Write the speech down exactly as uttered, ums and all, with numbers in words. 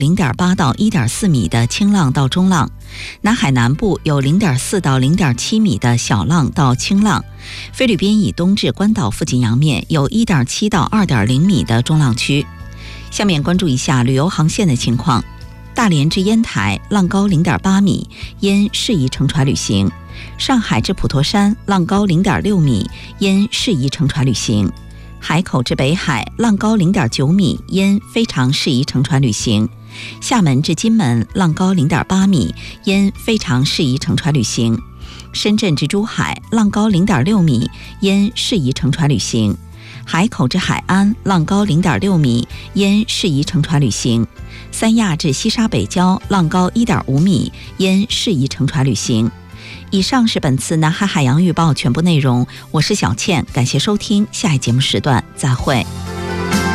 零点八到一点四米的轻浪到中浪，南海南部有零点四到零点七米的小浪到轻浪，菲律宾以东至关岛附近洋面有一点七到二点零米的中浪区。下面关注一下旅游航线的情况。大连至烟台浪高零点八米，因适宜乘船旅行；上海至普陀山浪高零点六米，因适宜乘船旅行；海口至北海浪高零点九米，因非常适宜乘船旅行；厦门至金门浪高零点八米，因非常适宜乘船旅行；深圳至珠海浪高零点六米，因适宜乘船旅行；海口至海安浪高零点六米，因适宜乘船旅行；三亚至西沙北礁浪高一点五米，因适宜乘船旅行。以上是本次南海海洋预报全部内容，我是小倩，感谢收听，下一节目时段再会。